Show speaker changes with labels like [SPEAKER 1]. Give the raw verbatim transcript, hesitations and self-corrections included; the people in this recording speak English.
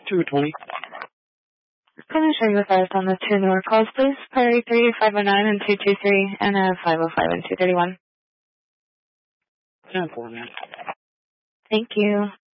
[SPEAKER 1] two twenty.
[SPEAKER 2] Can I show you the files on the two newer calls, please? Priority three, five oh nine and two two three, and a five oh five and two thirty-one.
[SPEAKER 1] ten four, man.
[SPEAKER 2] Thank you.